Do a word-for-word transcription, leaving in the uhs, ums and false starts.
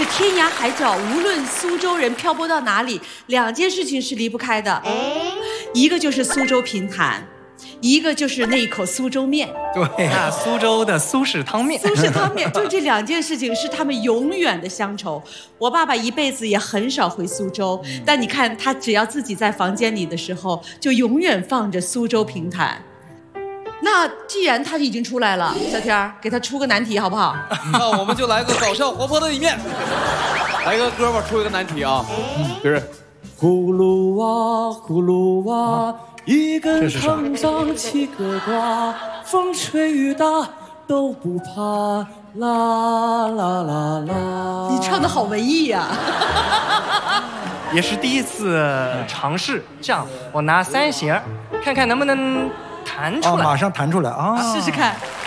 这天涯海角，无论苏州人漂泊到哪里，两件事情是离不开的，一个就是苏州评弹。一个就是那一口苏州面， 对啊，苏州的苏式汤面， 苏式汤面，就这两件事情是他们永远的乡愁。我爸爸一辈子也很少回苏州，嗯、但你看他只要自己在房间里的时候，就永远放着苏州评弹。那既然他已经出来了，小天儿给他出个难题好不好？ 那我们就来个搞笑活泼的一面，来个歌吧，出一个难题啊，就是。 葫芦娃，葫芦娃，一根藤长七个瓜，风吹雨打都不怕，啦啦啦啦。 你唱的好文艺呀、 啊！也是第一次尝试，这样我拿三弦，看看能不能弹出来。 哦，马上弹出来啊！ 试试看。